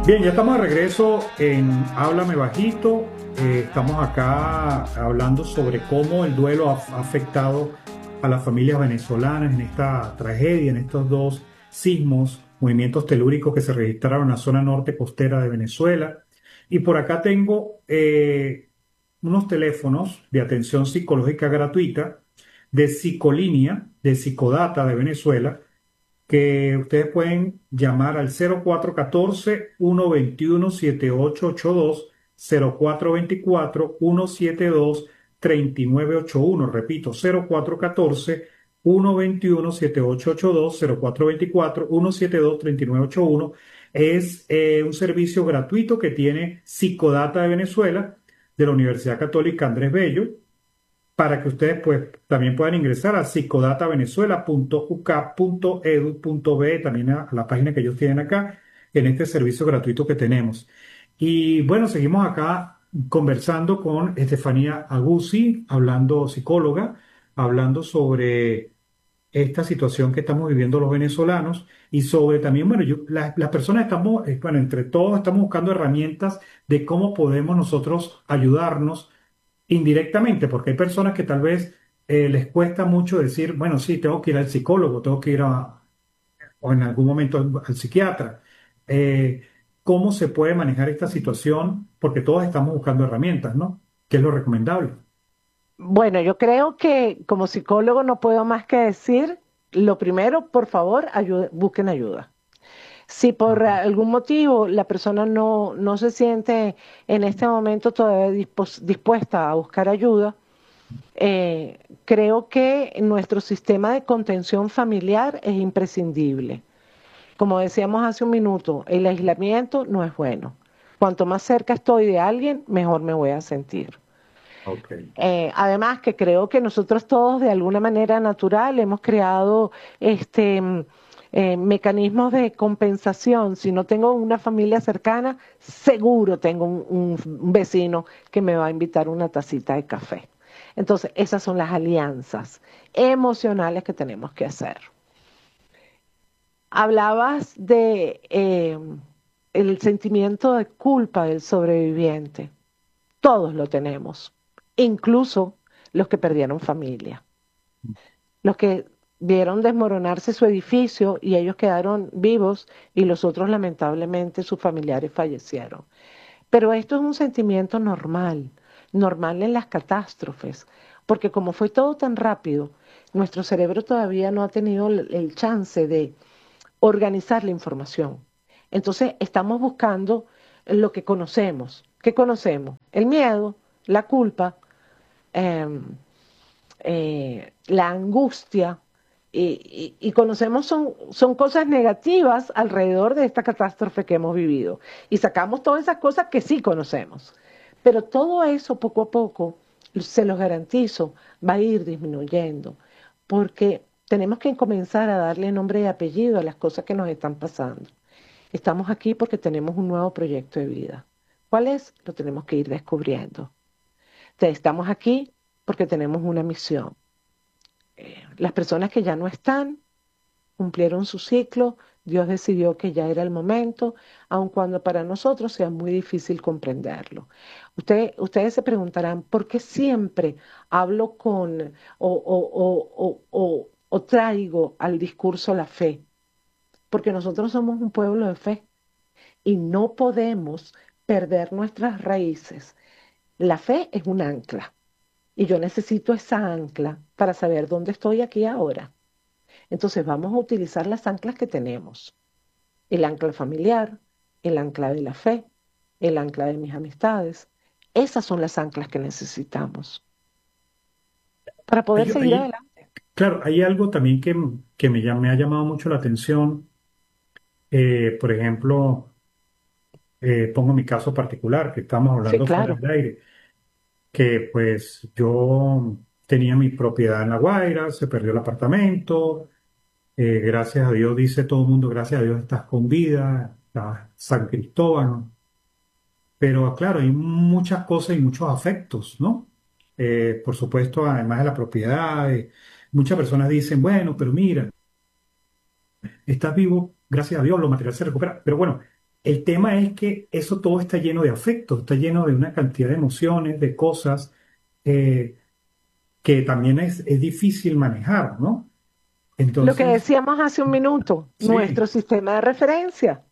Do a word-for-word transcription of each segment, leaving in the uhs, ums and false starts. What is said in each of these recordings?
Bien, ya estamos de regreso en Háblame Bajito. Eh, estamos acá hablando sobre cómo el duelo ha, ha afectado a las familias venezolanas en esta tragedia, en estos dos sismos, movimientos telúricos que se registraron en la zona norte costera de Venezuela. Y por acá tengo eh, unos teléfonos de atención psicológica gratuita de Psicolínea, de Psicodata de Venezuela, que ustedes pueden llamar al cero cuatro uno cuatro, uno dos uno, siete ocho ocho dos, cero cuatro dos cuatro, uno siete dos, tres nueve ocho uno. Repito, cero cuatro uno cuatro, uno dos uno, siete ocho ocho dos, cero cuatro dos cuatro, uno siete dos, tres nueve ocho uno. Es eh, un servicio gratuito que tiene Psicodata de Venezuela, de la Universidad Católica Andrés Bello, para que ustedes pues también puedan ingresar a psicodatavenezuela punto u c a p punto e d u punto b e, también a, a la página que ellos tienen acá, en este servicio gratuito que tenemos. Y bueno, seguimos acá conversando con Estefanía Aguzzi, hablando psicóloga, hablando sobre esta situación que estamos viviendo los venezolanos y sobre también, bueno, yo, la- las personas estamos, eh, bueno, entre todos estamos buscando herramientas de cómo podemos nosotros ayudarnos indirectamente, porque hay personas que tal vez eh, les cuesta mucho decir, bueno, sí, tengo que ir al psicólogo, tengo que ir a, o en algún momento al, al psiquiatra. Eh, ¿Cómo se puede manejar esta situación? Porque todos estamos buscando herramientas, ¿no? ¿Qué es lo recomendable? Bueno, yo creo que como psicólogo no puedo más que decir, lo primero, por favor, ayude- busquen ayuda. Si por Ajá. algún motivo la persona no, no se siente en este momento todavía dispos- dispuesta a buscar ayuda, eh, creo que nuestro sistema de contención familiar es imprescindible. Como decíamos hace un minuto, el aislamiento no es bueno. Cuanto más cerca estoy de alguien, mejor me voy a sentir. Ok. Eh, además que creo que nosotros todos de alguna manera natural hemos creado este, mm, eh, mecanismos de compensación. Si no tengo una familia cercana, seguro tengo un, un- un vecino que me va a invitar una tacita de café. Entonces, esas son las alianzas emocionales que tenemos que hacer. Hablabas de eh, el sentimiento de culpa del sobreviviente. Todos lo tenemos, incluso los que perdieron familia, los que vieron desmoronarse su edificio y ellos quedaron vivos y los otros lamentablemente sus familiares fallecieron. Pero esto es un sentimiento normal, normal en las catástrofes, porque como fue todo tan rápido, nuestro cerebro todavía no ha tenido el, el chance de organizar la información. Entonces estamos buscando lo que conocemos. ¿Qué conocemos? El miedo, la culpa, eh, eh, la angustia, y, y, y conocemos son, son cosas negativas alrededor de esta catástrofe que hemos vivido. Y sacamos todas esas cosas que sí conocemos. Pero todo eso poco a poco, se los garantizo, va a ir disminuyendo, porque tenemos que comenzar a darle nombre y apellido a las cosas que nos están pasando. Estamos aquí porque tenemos un nuevo proyecto de vida. ¿Cuál es? Lo tenemos que ir descubriendo. Entonces, estamos aquí porque tenemos una misión. Eh, las personas que ya no están cumplieron su ciclo, Dios decidió que ya era el momento, aun cuando para nosotros sea muy difícil comprenderlo. Usted, ustedes se preguntarán, ¿por qué siempre hablo con o, o, o, o, o, o traigo al discurso la fe? Porque nosotros somos un pueblo de fe y no podemos perder nuestras raíces. La fe es un ancla y yo necesito esa ancla para saber dónde estoy aquí ahora. Entonces vamos a utilizar las anclas que tenemos. El ancla familiar, el ancla de la fe, el ancla de mis amistades. Esas son las anclas que necesitamos para poder Hay, seguir hay- adelante. claro, hay algo también que, que me, llam- me ha llamado mucho la atención. Eh, por ejemplo, eh, pongo mi caso particular, que estamos Sí, hablando fuera claro. del aire, que pues yo tenía mi propiedad en La Guaira, se perdió el apartamento, eh, gracias a Dios, dice todo el mundo, gracias a Dios estás con vida, estás San Cristóbal, ¿no? Pero claro, hay muchas cosas y muchos afectos, ¿no? Eh, por supuesto, además de la propiedad, eh, muchas personas dicen, bueno, pero mira, estás vivo, gracias a Dios, lo material se recupera, pero bueno. El tema es que eso todo está lleno de afecto, está lleno de una cantidad de emociones, de cosas eh, que también es, es difícil manejar, ¿no? Lo que Entonces, decíamos hace un minuto, sí, nuestro sistema de referencia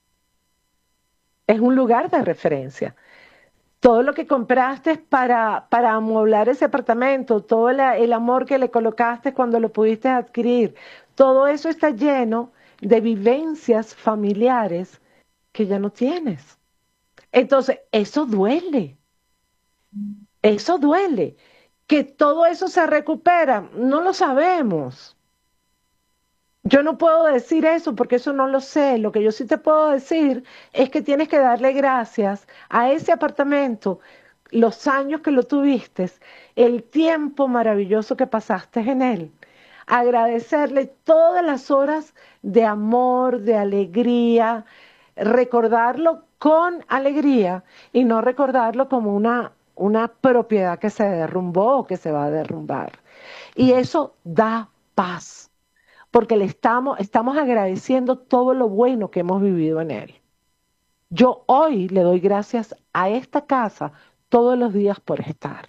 es un lugar de referencia. Todo lo que compraste para, para amoblar ese apartamento, todo la- el amor que le colocaste cuando lo pudiste adquirir, todo eso está lleno de vivencias familiares que ya no tienes. Entonces, eso duele, eso duele. Que todo eso se recupera, no lo sabemos. Yo no puedo decir eso porque eso no lo sé. Lo que yo sí te puedo decir es que tienes que darle gracias a ese apartamento, los años que lo tuviste, el tiempo maravilloso que pasaste en él. Agradecerle todas las horas de amor, de alegría, recordarlo con alegría y no recordarlo como una, una propiedad que se derrumbó o que se va a derrumbar. Y eso da paz porque le estamos, estamos agradeciendo todo lo bueno que hemos vivido en él. Yo hoy le doy gracias a esta casa todos los días por estar.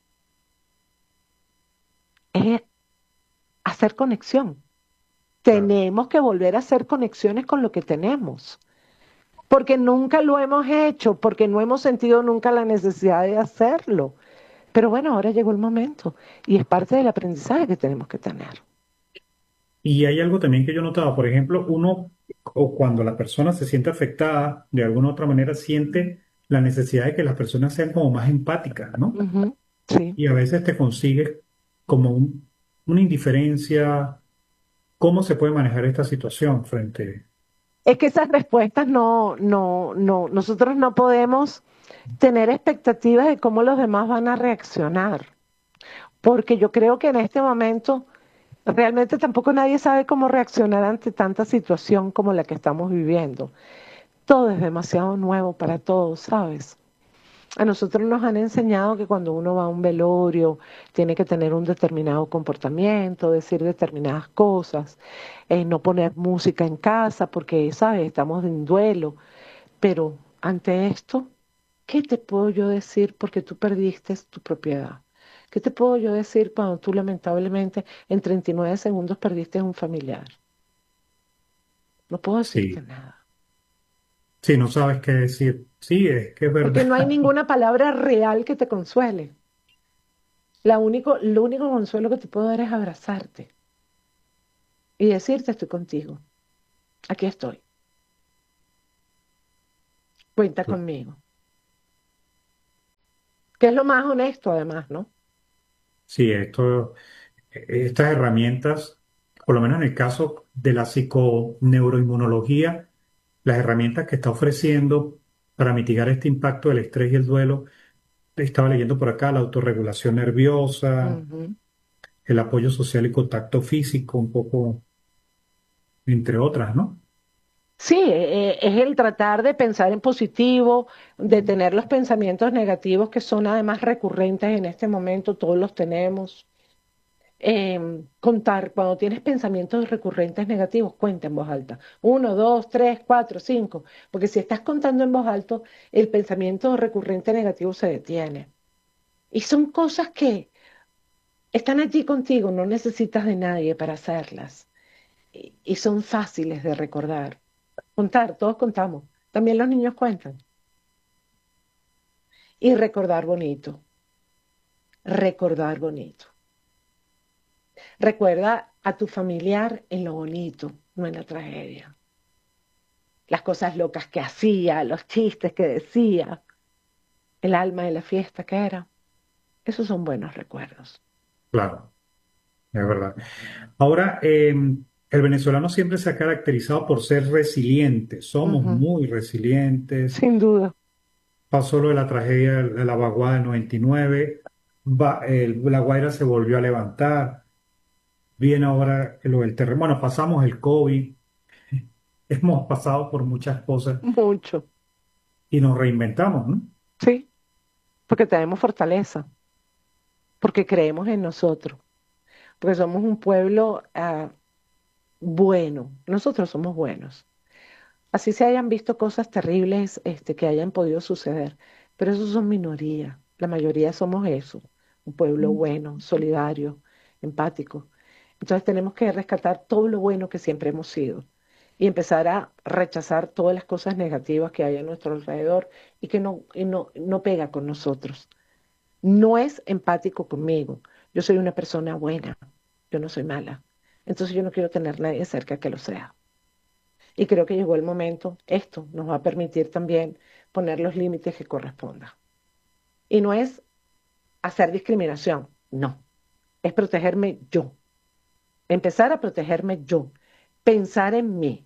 Es hacer conexión. claro. Tenemos que volver a hacer conexiones con lo que tenemos, porque nunca lo hemos hecho, porque no hemos sentido nunca la necesidad de hacerlo. Pero bueno, ahora llegó el momento y es parte del aprendizaje que tenemos que tener. Y hay algo también que yo notaba, por ejemplo, uno, o cuando la persona se siente afectada, de alguna otra manera siente la necesidad de que las personas sean como más empáticas, ¿no? Ujú, sí. Y a veces te consigues como un- una indiferencia. ¿Cómo se puede manejar esta situación frente? Es que esas respuestas no, no, no, nosotros no podemos tener expectativas de cómo los demás van a reaccionar, porque yo creo que en este momento realmente tampoco nadie sabe cómo reaccionar ante tanta situación como la que estamos viviendo. Todo es demasiado nuevo para todos, ¿sabes? A nosotros nos han enseñado que cuando uno va a un velorio tiene que tener un determinado comportamiento, decir determinadas cosas, eh, no poner música en casa porque, ¿sabes? Estamos en duelo. Pero ante esto, ¿qué te puedo yo decir porque tú perdiste tu propiedad? ¿Qué te puedo yo decir cuando tú lamentablemente en treinta y nueve segundos perdiste un familiar? No puedo decirte Sí, nada. sí, no sabes qué decir. Sí, es que es Porque no hay verdad. ninguna palabra real que te consuele. La único, lo único consuelo que te puedo dar es abrazarte y decirte estoy contigo. Aquí estoy. Cuenta conmigo. Que es lo más honesto además, ¿no? Sí, esto, estas herramientas, por lo menos en el caso de la psiconeuroinmunología, las herramientas que está ofreciendo para mitigar este impacto del estrés y el duelo, estaba leyendo por acá la autorregulación nerviosa, Ujú. el apoyo social y contacto físico, un poco, entre otras, ¿no? Sí, eh, es el tratar de pensar en positivo, de tener los pensamientos negativos que son además recurrentes en este momento, todos los tenemos. Em, contar, cuando tienes pensamientos recurrentes negativos, cuenta en voz alta. Uno, dos, tres, cuatro, cinco. Porque si estás contando en voz alta, el pensamiento recurrente negativo se detiene. Y son cosas que están allí contigo, no necesitas de nadie para hacerlas. Y, y son fáciles de recordar. Contar, todos contamos. También los niños cuentan. Y recordar bonito, recordar bonito. Recuerda a tu familiar en lo bonito, no en la tragedia. Las cosas locas que hacía, los chistes que decía, el alma de la fiesta que era. Esos son buenos recuerdos. Claro, es verdad. Ahora, eh, el venezolano siempre se ha caracterizado por ser resiliente. Somos Ujú, muy resilientes. sin duda. Pasó lo de la tragedia de la vaguada del noventa y nueve. Va- el- la Guaira se volvió a levantar. Viene ahora lo del terremoto. Bueno, pasamos el COVID. Hemos pasado por muchas cosas Mucho. y nos reinventamos, ¿no? Sí, porque tenemos fortaleza, porque creemos en nosotros, porque somos un pueblo ah, bueno. Nosotros somos buenos. Así se hayan visto cosas terribles, este, que hayan podido suceder, pero esos son minorías. La mayoría somos eso, un pueblo bueno, solidario, empático. Entonces tenemos que rescatar todo lo bueno que siempre hemos sido y empezar a rechazar todas las cosas negativas que hay a nuestro alrededor y que no, y no, no pega con nosotros. No es empático conmigo. Yo soy una persona buena, yo no soy mala. Entonces yo no quiero tener nadie cerca que lo sea. Y creo que llegó el momento, esto nos va a permitir también poner los límites que correspondan. Y no es hacer discriminación, no, es protegerme yo, empezar a protegerme yo, pensar en mí.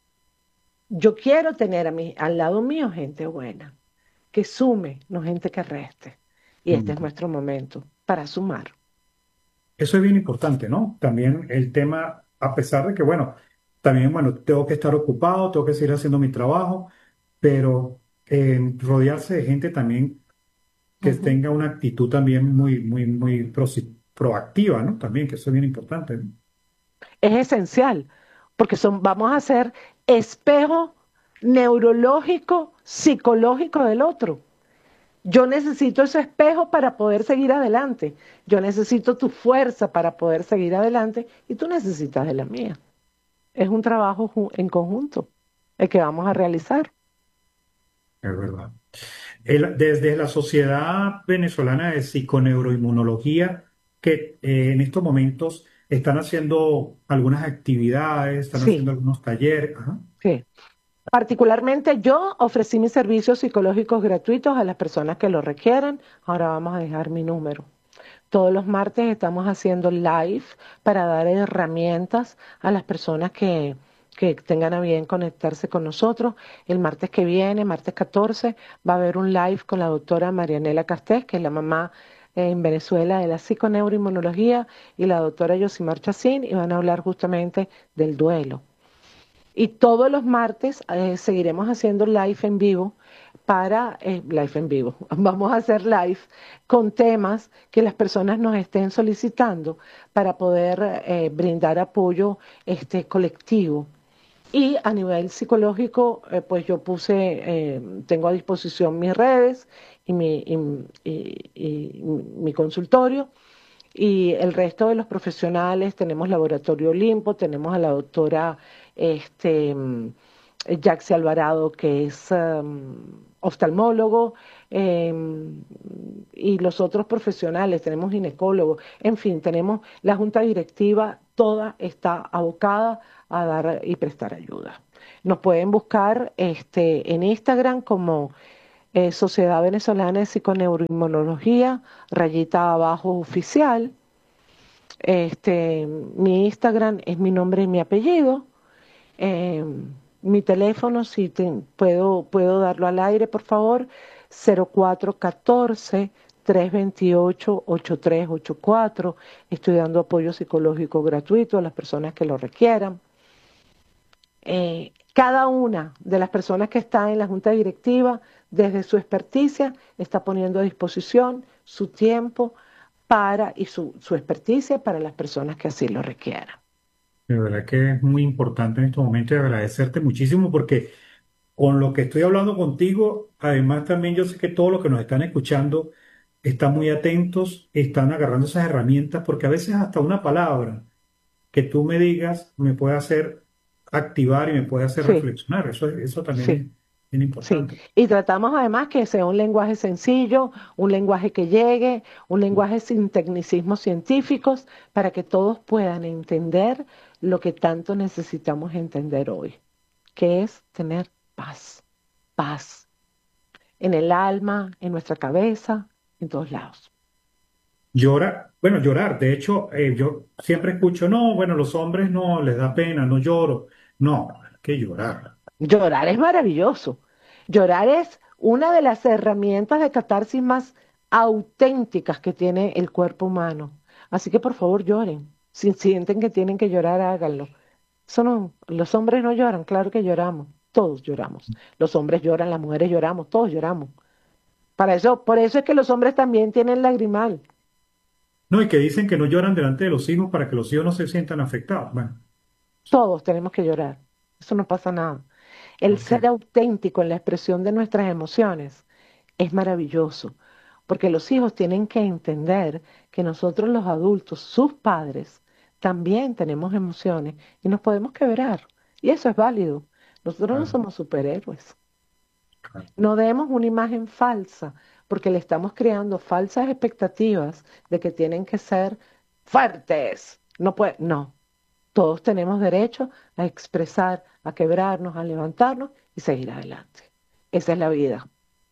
Yo quiero tener a mí, al lado mío gente buena, que sume, no gente que reste. Y este es Mm. nuestro momento para sumar. Eso es bien importante, ¿no? También el tema, a pesar de que, bueno, también, bueno, tengo que estar ocupado, tengo que seguir haciendo mi trabajo, pero eh, rodearse de gente también que Ujú. tenga una actitud también muy, muy, muy prosi- proactiva, ¿no? También, que eso es bien importante. Es esencial, porque son, vamos a ser espejo neurológico, psicológico del otro. Yo necesito ese espejo para poder seguir adelante. Yo necesito tu fuerza para poder seguir adelante y tú necesitas de la mía. Es un trabajo ju- en conjunto el que vamos a realizar. Es verdad. El- desde la Sociedad Venezolana de Psiconeuroinmunología, que eh, en estos momentos están haciendo algunas actividades, están Sí, haciendo algunos talleres. Ajá. sí. Particularmente yo ofrecí mis servicios psicológicos gratuitos a las personas que lo requieran. Ahora vamos a dejar mi número. Todos los martes estamos haciendo live para dar herramientas a las personas que, que tengan a bien conectarse con nosotros. El martes que viene, martes catorce, va a haber un live con la doctora Marianela Castés, que es la mamá eh, en Venezuela de la psiconeuroinmunología, y la doctora Yosimar Chacín, y van a hablar justamente del duelo. Y todos los martes eh, seguiremos haciendo live en vivo para, eh, live en vivo, vamos a hacer live con temas que las personas nos estén solicitando para poder eh, brindar apoyo este, colectivo. Y a nivel psicológico, eh, pues yo puse, eh, tengo a disposición mis redes y mi, y, y, y mi consultorio y el resto de los profesionales, tenemos Laboratorio Olimpo, tenemos a la doctora este, mm, Yaxi Alvarado, que es um, oftalmólogo, eh, y los otros profesionales, tenemos ginecólogos, en fin, tenemos la junta directiva, toda está abocada a dar y prestar ayuda. Nos pueden buscar este, en Instagram como eh, Sociedad Venezolana de Psiconeuroinmunología, rayita abajo oficial. Este, mi Instagram es mi nombre y mi apellido. Eh, Mi teléfono, si te- puedo, puedo darlo al aire, por favor, cero cuatro uno cuatro, tres dos ocho, ocho tres ocho cuatro. Estoy dando apoyo psicológico gratuito a las personas que lo requieran. Eh, cada una de las personas que está en la junta directiva, desde su experticia, está poniendo a disposición su tiempo para, y su, su experticia para las personas que así lo requieran. De verdad que es muy importante en estos momentos y agradecerte muchísimo porque con lo que estoy hablando contigo, además también yo sé que todos los que nos están escuchando están muy atentos, están agarrando esas herramientas porque a veces hasta una palabra que tú me digas me puede hacer activar y me puede hacer Sí, reflexionar. Eso, eso también es sí, bien sí. importante. Y tratamos además que sea un lenguaje sencillo, un lenguaje que llegue, un lenguaje sin tecnicismos científicos, para que todos puedan entender lo que tanto necesitamos entender hoy, que es tener paz, paz en el alma, en nuestra cabeza, en todos lados. Llora, bueno, llorar. De hecho, eh, yo siempre escucho, no, bueno, los hombres no les da pena, no lloro. No, hay que llorar. Llorar es maravilloso. Llorar es una de las herramientas de catarsis más auténticas que tiene el cuerpo humano. Así que por favor lloren. Si sienten que tienen que llorar, háganlo. Eso no, los hombres no lloran, claro que lloramos. Todos lloramos. Los hombres lloran, las mujeres lloramos, todos lloramos. Para eso, por eso es que los hombres también tienen lagrimal. No, y que dicen que no lloran delante de los hijos para que los hijos no se sientan afectados. Bueno, Todos tenemos que llorar. Eso no pasa nada. El Ok. ser auténtico en la expresión de nuestras emociones es maravilloso, porque los hijos tienen que entender que nosotros los adultos, sus padres, también tenemos emociones y nos podemos quebrar. Y eso es válido. Nosotros no Claro, somos superhéroes. claro. No demos una imagen falsa, porque le estamos creando falsas expectativas de que tienen que ser fuertes. No puede, no. Todos tenemos derecho a expresar, a quebrarnos, a levantarnos y seguir adelante. Esa es la vida.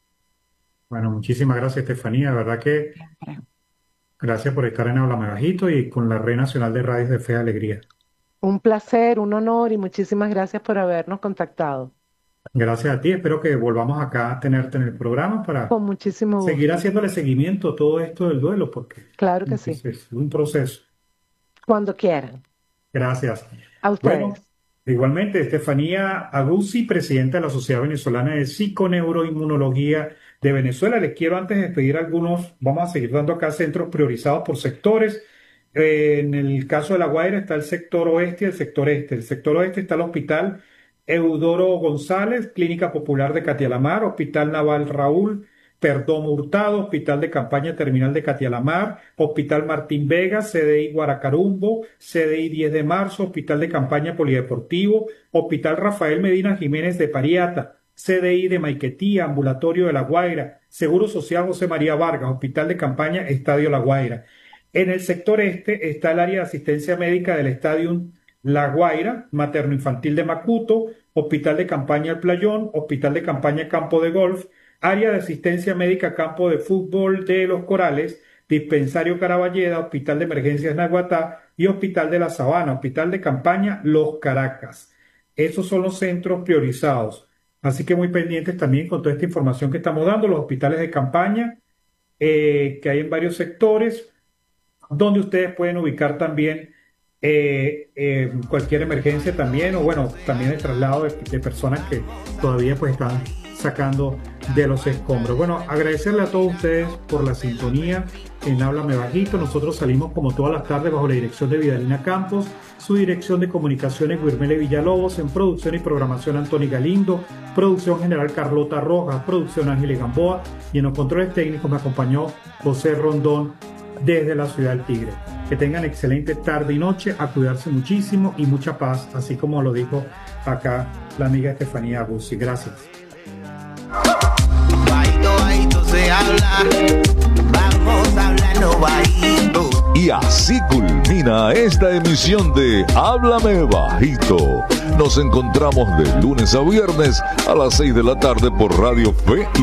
Bueno, muchísimas gracias, Estefanía. De verdad que Siempre. gracias por estar en Háblame Bajito y con la Red Nacional de Radios de Fe y Alegría. Un placer, un honor y muchísimas gracias por habernos contactado. Gracias a ti. Espero que volvamos acá a tenerte en el programa para Con muchísimo seguir gusto. haciéndole seguimiento a todo esto del duelo, porque Claro que sí. es, es un proceso. Cuando quieran. Gracias. A Bueno, ustedes. igualmente, Estefanía Aguzzi, presidenta de la Sociedad Venezolana de Psiconeuroinmunología de Venezuela. Les quiero antes de despedir algunos, vamos a seguir dando acá centros priorizados por sectores. Eh, en el caso de La Guaira está el sector oeste y el sector este. El sector oeste está el Hospital Eudoro González, Clínica Popular de Catialamar, Hospital Naval Raúl Perdomo Hurtado, Hospital de Campaña Terminal de Catialamar, Hospital Martín Vega, C D I Guaracarumbo, C D I diez de marzo, Hospital de Campaña Polideportivo, Hospital Rafael Medina Jiménez de Pariata, C D I de Maiquetía, Ambulatorio de La Guaira, Seguro Social José María Vargas, Hospital de Campaña Estadio La Guaira. En el sector este está el área de asistencia médica del Estadio La Guaira, Materno Infantil de Macuto, Hospital de Campaña El Playón, Hospital de Campaña Campo de Golf, Área de Asistencia Médica Campo de Fútbol de Los Corales, Dispensario Caraballeda, Hospital de Emergencias Naguatá y Hospital de la Sabana, Hospital de Campaña Los Caracas. Esos son los centros priorizados. Así que muy pendientes también con toda esta información que estamos dando, los hospitales de campaña eh, que hay en varios sectores, donde ustedes pueden ubicar también eh, eh, cualquier emergencia también, o bueno, también el traslado de, de personas que todavía pues están sacando de los escombros. Bueno, agradecerle a todos ustedes por la sintonía en Háblame Bajito. Nosotros salimos como todas las tardes bajo la dirección de Vidalina Campos, su dirección de comunicaciones Guirmele Villalobos, en producción y programación Antoni Galindo, producción general Carlota Rojas, producción Ángeles Gamboa, y en los controles técnicos me acompañó José Rondón desde la ciudad del Tigre. Que tengan excelente tarde y noche, a cuidarse muchísimo y mucha paz, así como lo dijo acá la amiga Estefanía Aguzzi. Gracias. Bajito, bajito se habla, vamos hablando bajito. Y así culmina esta emisión de Háblame Bajito. Nos encontramos de lunes a viernes a las seis de la tarde por Radio Fe